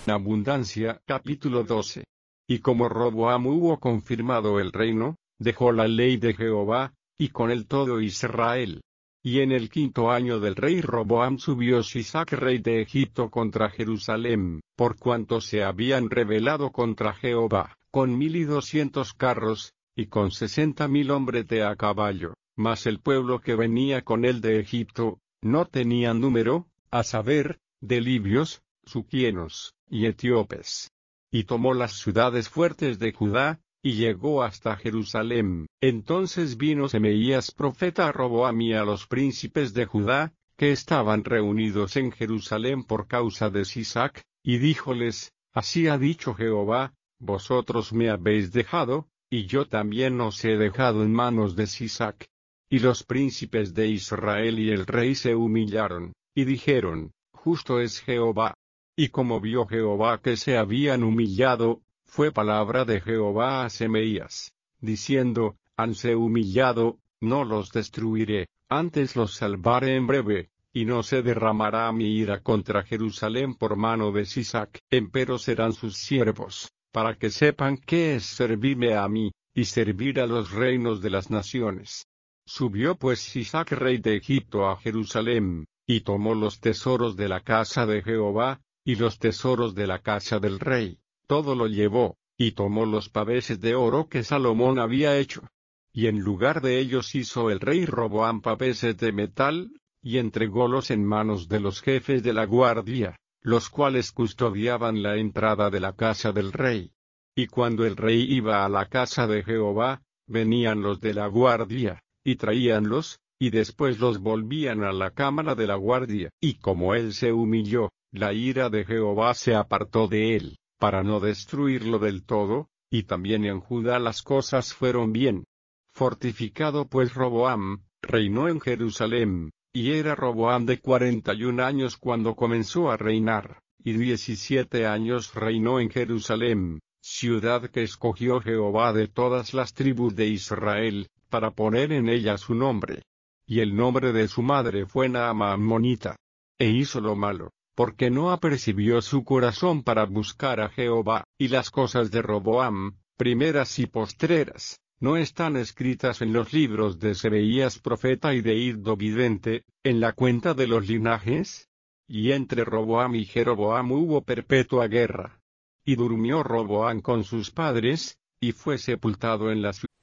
en abundancia. Capítulo 12. Y como Roboam hubo confirmado el reino, dejó la ley de Jehová, y con él todo Israel. Y en el 5.º año del rey Roboam subió Sisac rey de Egipto contra Jerusalén, por cuanto se habían rebelado contra Jehová, con 1,200 carros, y con 60,000 hombres de a caballo, mas el pueblo que venía con él de Egipto, no tenía número, a saber, de libios, suquienos, y etíopes. Y tomó las ciudades fuertes de Judá, y llegó hasta Jerusalén. Entonces vino Semeías profeta a Roboam y a los príncipes de Judá, que estaban reunidos en Jerusalén por causa de Sisac, y díjoles: Así ha dicho Jehová, vosotros me habéis dejado, y yo también os he dejado en manos de Sisac. Y los príncipes de Israel y el rey se humillaron, y dijeron: Justo es Jehová. Y como vio Jehová que se habían humillado, fue palabra de Jehová a Semeías, diciendo: Hanse humillado, no los destruiré, antes los salvaré en breve, y no se derramará mi ira contra Jerusalén por mano de Sisac. Empero serán sus siervos, para que sepan qué es servirme a mí, y servir a los reinos de las naciones. Subió pues Sisac rey de Egipto a Jerusalén, y tomó los tesoros de la casa de Jehová, y los tesoros de la casa del rey, todo lo llevó, y tomó los paveses de oro que Salomón había hecho. Y en lugar de ellos hizo el rey Roboam paveses de metal, y entrególos en manos de los jefes de la guardia, los cuales custodiaban la entrada de la casa del rey. Y cuando el rey iba a la casa de Jehová, venían los de la guardia, y traíanlos, y después los volvían a la cámara de la guardia. Y como él se humilló, la ira de Jehová se apartó de él, para no destruirlo del todo, y también en Judá las cosas fueron bien. Fortificado pues Roboam, reinó en Jerusalén, y era Roboam de 41 años cuando comenzó a reinar, y 17 años reinó en Jerusalén, ciudad que escogió Jehová de todas las tribus de Israel, para poner en ella su nombre. Y el nombre de su madre fue Naama ammonita. E hizo lo malo, porque no apercibió su corazón para buscar a Jehová. Y las cosas de Roboam, primeras y postreras, no están escritas en los libros de Semeías profeta y de Iddo vidente, en la cuenta de los linajes. Y entre Roboam y Jeroboam hubo perpetua guerra. Y durmió Roboam con sus padres, y fue sepultado en la ciudad